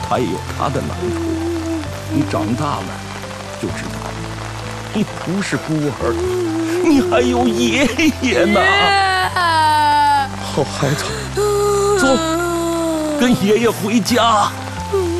他也有他的难处。你长大了就知道，你不是孤儿，你还有爷爷呢。好孩子，走，跟爷爷回家。